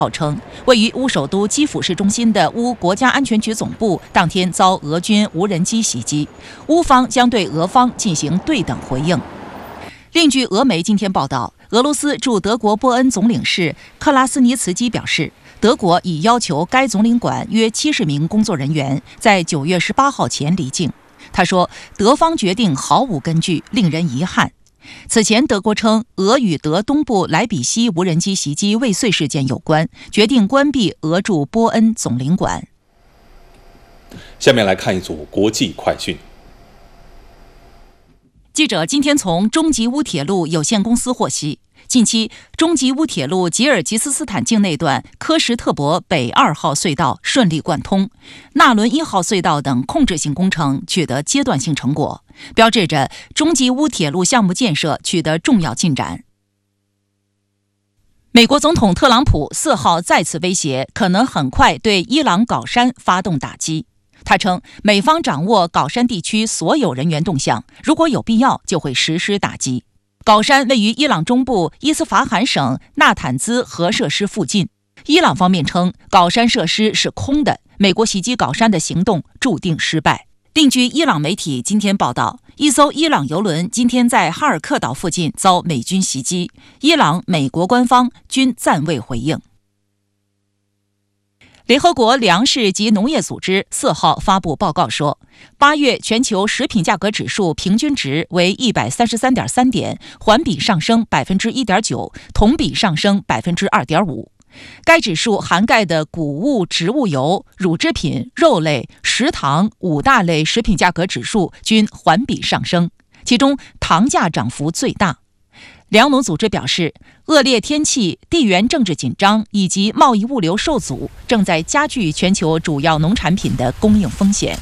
报称，位于乌首都基辅市中心的乌国家安全局总部当天遭俄军无人机袭击，乌方将对俄方进行对等回应。另据俄媒今天报道，俄罗斯驻德国波恩总领事克拉斯尼茨基表示，德国已要求该总领馆约70名工作人员在9月18号前离境。他说，德方决定毫无根据，令人遗憾。此前，德国称俄与德东部莱比锡无人机袭击未遂事件有关，决定关闭俄驻波恩总领馆。 下面来看一组国际快讯。 记者今天从中吉乌铁路有限公司获悉，近期中吉乌铁路吉尔吉斯斯坦境内段科什特伯北2号隧道顺利贯通，纳伦1号隧道等控制性工程取得阶段性成果，标志着中吉乌铁路项目建设取得重要进展。美国总统特朗普4号再次威胁，可能很快对伊朗搞山发动打击。他称，美方掌握搞山地区所有人员动向，如果有必要就会实施打击。搞山位于伊朗中部伊斯法罕省纳坦兹核设施附近。伊朗方面称，搞山设施是空的，美国袭击搞山的行动注定失败。另据伊朗媒体今天报道，一艘伊朗油轮今天在哈尔克岛附近遭美军袭击，伊朗、美国官方均暂未回应。联合国粮食及农业组织4号发布报告说，8月全球食品价格指数平均值为133.3点，环比上升1.9%，同比上升2.5%。该指数涵盖的谷物、植物油、乳制品、肉类、食糖5大类食品价格指数均环比上升，其中糖价涨幅最大。粮农组织表示，恶劣天气、地缘政治紧张以及贸易物流受阻，正在加剧全球主要农产品的供应风险。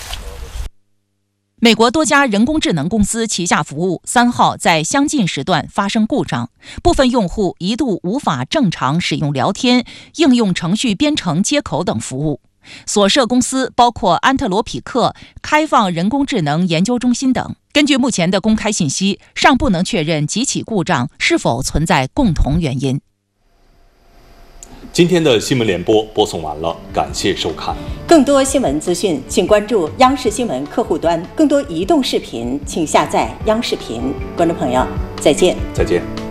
美国多家人工智能公司旗下服务3号在相近时段发生故障，部分用户一度无法正常使用聊天、应用程序编程接口等服务。所涉公司包括安特罗匹克、开放人工智能研究中心等。根据目前的公开信息，尚不能确认几起故障是否存在共同原因。 今天的新闻联播播送完了，感谢收看。 更多新闻资讯，请关注央视新闻客户端。更多移动视频，请下载央视频。观众朋友，再见。 再见。